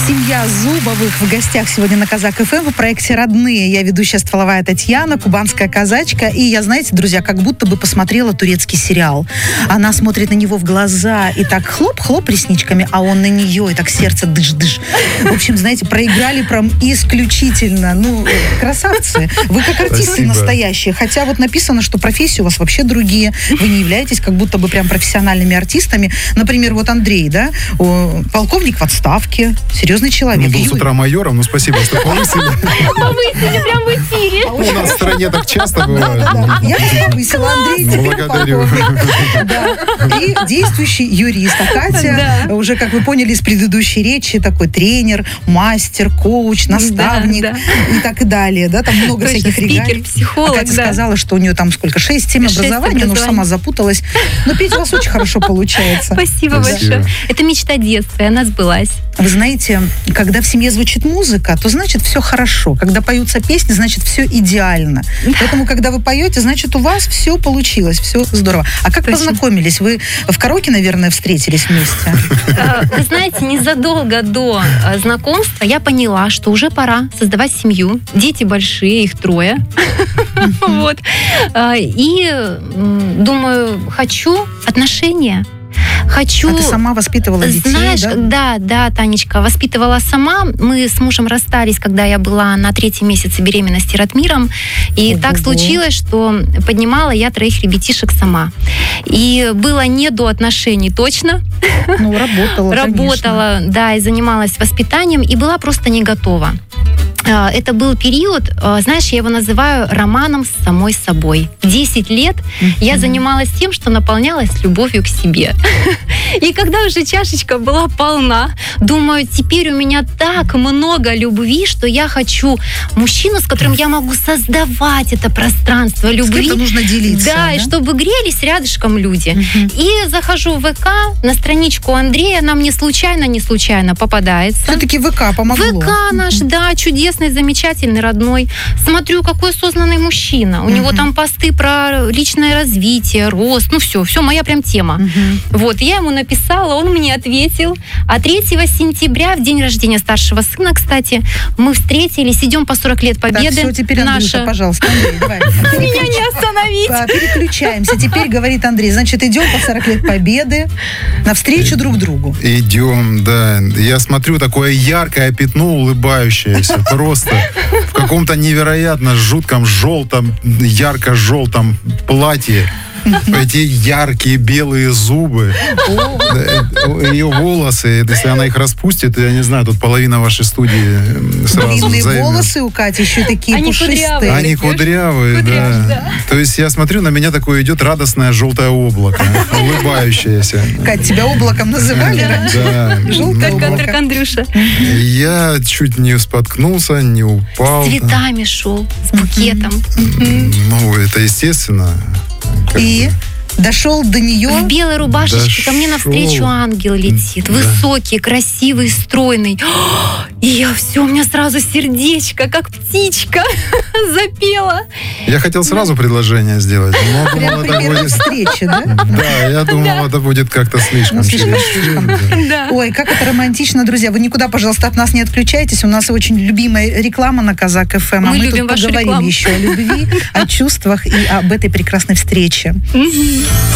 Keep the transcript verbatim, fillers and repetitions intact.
Семья Зубовых в гостях сегодня на Казак эф эм в проекте «Родные». Я ведущая Стволовая Татьяна, кубанская казачка. И я, знаете, друзья, как будто бы посмотрела турецкий сериал. Она смотрит на него в глаза и так хлоп-хлоп ресничками, а он на нее, и так сердце дыш-дыш. В общем, знаете, проиграли прям исключительно. Ну, красавцы. Вы как артисты Спасибо. Настоящие. Хотя вот написано, что профессии у вас вообще другие. Вы не являетесь как будто бы прям профессиональными артистами. Например, вот Андрей, да, полковник в отставке, серьезный человек. Ну, был с утра майором, ну спасибо, что повысили. Повысили прям в эфире. У нас в стране так часто бывает. Я вас повысила, Андрей, теперь Благодарю. полковник. Да. И действующий юрист. А Катя, Да. уже, как вы поняли из предыдущей речи, такой тренер, мастер, коуч, наставник Да, да. и так и далее. Да, там много Точно, всяких спикер, регалий. психолог, А Катя да. сказала, что у нее там сколько, шесть-семь Шесть образований, но уж образований. сама запуталась. Но петь у вас очень хорошо получается. Спасибо, Спасибо. большое. Это мечта детства, и она сбылась. Вы знаете, когда в семье звучит музыка, то значит все хорошо. Когда поются песни, значит все идеально. Поэтому, когда вы поете, значит у вас все получилось, все здорово. А как Точно. познакомились? Вы в караоке, наверное, встретились вместе? Э, Вы знаете, незадолго до э, знакомства я поняла, что уже пора создавать семью. Дети большие, их трое. Вот. Э, И м, думаю, хочу отношения. Хочу... А ты сама воспитывала детей, Знаешь, да? да, да, Танечка, воспитывала сама. Мы с мужем расстались, когда я была на третьем месяце беременности Ратмиром. И Ого-го. так случилось, что поднимала я троих ребятишек сама. И было не до отношений точно. Ну, работала, конечно. Работала, да, и занималась воспитанием, и была просто не готова. А, Это был период, а, знаешь, я его называю романом с самой собой. Десять лет я занималась тем, что наполнялась любовью к себе. И когда уже чашечка была полна, думаю, теперь у меня так много любви, что я хочу мужчину, с которым я могу создавать это пространство С любви. кем-то нужно делиться. Да, и чтобы грелись рядышком люди. Мгм. И захожу в ВК, на страничку Андрея, она мне случайно, не случайно попадается. Все-таки ВК помогло. ВК наш, да, чудесный, замечательный, родной. Смотрю, какой осознанный мужчина. У него Мгм. там посты про личное развитие, рост, ну все, все, моя прям тема. Мгм. Вот, я ему написала, он мне ответил. А третьего сентября, в день рождения старшего сына, кстати, мы встретились, идем по сорок лет Так, Победы. все, теперь, Андрюша, Наша- пожалуйста, Андрей, давай. Меня не остановить. А, Переключаемся. Теперь говорит Андрей, значит, идем по сорок лет Победы навстречу друг другу. Идем, да. Я смотрю, такое яркое пятно, улыбающееся. Просто в каком-то невероятно жутком, желтом, ярко-желтом платье. Эти яркие белые зубы. Да, ее волосы, если она их распустит, я не знаю, тут половина вашей студии сразу Длинные займет. волосы у Кати еще такие Они пушистые. кудрявые. Они кудрявые, Кудрявые, да. да. То есть я смотрю, на меня такое идет радостное желтое облако, улыбающееся. Кать, тебя облаком называли раньше? Да. Желтое Как, облако. как Андрюша. Я чуть не споткнулся, не упал. С цветами шел, с букетом. Ну, это естественно. Как И дошел до нее. В белой рубашечке ко мне Дошел. навстречу ангел летит. Да. Высокий, красивый, стройный. И я все, у меня сразу сердечко, как птичка, запела. Я хотел сразу предложение сделать, но Прям думал, при это первой будет... встрече, да? Да, я думал, это будет как-то слишком. Ну, слишком, чересчур. слишком. Да. Ой, как это романтично, друзья. Вы никуда, пожалуйста, от нас не отключайтесь. У нас очень любимая реклама на Казак эф эм. А Мы мы любим тут вашу поговорим рекламу. еще о любви, о чувствах и об этой прекрасной встрече.